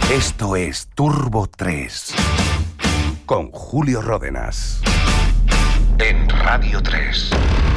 Esto es Turbo 3 con Julio Ródenas en Radio 3.